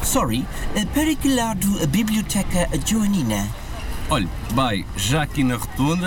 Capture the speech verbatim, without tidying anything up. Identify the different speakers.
Speaker 1: Sorry, eh, para que lado a biblioteca joanina?
Speaker 2: Olhe, vai já aqui na rotunda